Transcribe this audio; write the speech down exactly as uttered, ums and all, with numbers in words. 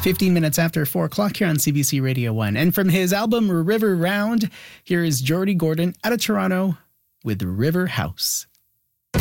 fifteen minutes after four o'clock here on C B C Radio one. And from his album River Round, here is Jordy Gordon out of Toronto with River House.